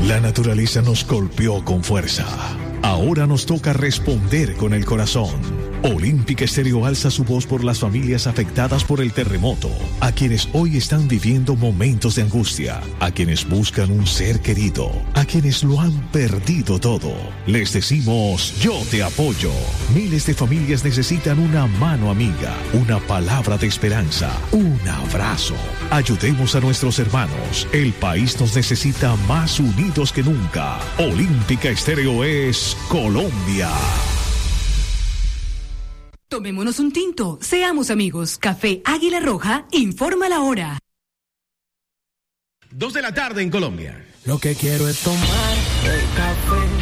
La naturaleza nos golpeó con fuerza. Ahora nos toca responder con el corazón. Olímpica Estéreo alza su voz por las familias afectadas por el terremoto, a quienes hoy están viviendo momentos de angustia, a quienes buscan un ser querido, a quienes lo han perdido todo. Les decimos, yo te apoyo. Miles de familias necesitan una mano amiga, una palabra de esperanza, un abrazo. Ayudemos a nuestros hermanos. El país nos necesita más unidos que nunca. Olímpica Estéreo es Colombia. Tomémonos un tinto, seamos amigos. Café Águila Roja informa la hora. 2 de la tarde en Colombia. Lo que quiero es tomar el café.